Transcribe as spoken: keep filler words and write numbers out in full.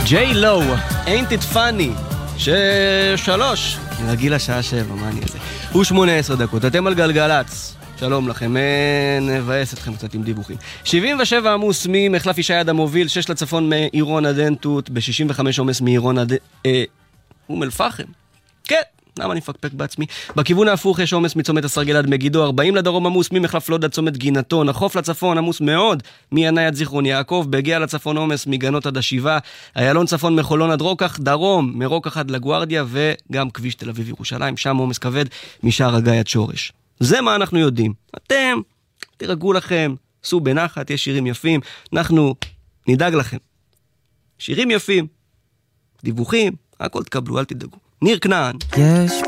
ג'יי לו, ain't it funny, ששלוש, נרגיל השעה שבע, מה אני אעשה? הוא שמונה עשרה דקות, אתם על גלגלץ, שלום לכם, נבאס אתכם קצת עם דיווחים. שבעים ושבע עמוס ממחלף ישעיהו המוביל, שש לצפון מעירון עדן תות, ב-שישים וחמש עומס מעירון עדן, אה, אום אל-פחם, כן. למה אני מפקפק בעצמי? בכיוון ההפוך יש עומס מצומת הסרגל עד מגידו, ארבעים לדרום עמוס ממחלף לוד עד צומת גינתון, החוף לצפון עמוס מאוד מינאי עד זיכרון יעקב, בהגיע לצפון עומס מגנות עד השבעה, איילון צפון מחולון עד רוקח, דרום מרוקח עד לגוארדיה, וגם כביש תל אביב ירושלים, שם עומס כבד משער הגיא עד שורש. זה מה אנחנו יודעים. אתם תירגעו לכם, סעו בנחת, יש שירים יפים, אנחנו נדאג לכם. שירים יפים, דיווחים, הכל תקבלו, אל תדאגו. ניר כנען. יש